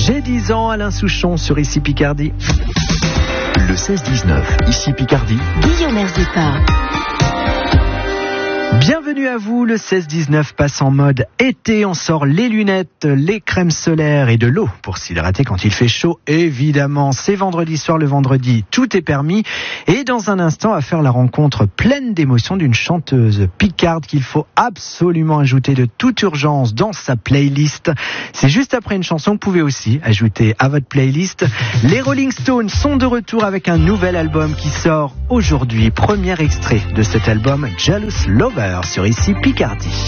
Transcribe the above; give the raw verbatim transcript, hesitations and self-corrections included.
J'ai dix ans, Alain Souchon sur Ici Picardie. Le seize dix-neuf, Ici Picardie. Guillaume Herzippa. Bienvenue à vous, le seize dix-neuf passe en mode été, on sort les lunettes, les crèmes solaires et de l'eau pour s'hydrater quand il fait chaud. Évidemment, c'est vendredi soir, le vendredi, tout est permis. Et dans un instant, on va faire la rencontre pleine d'émotions d'une chanteuse picarde qu'il faut absolument ajouter de toute urgence dans sa playlist. C'est juste après une chanson que vous pouvez aussi ajouter à votre playlist. Les Rolling Stones sont de retour avec un nouvel album qui sort aujourd'hui. Premier extrait de cet album, Jealous Lover, sur Ici Picardie.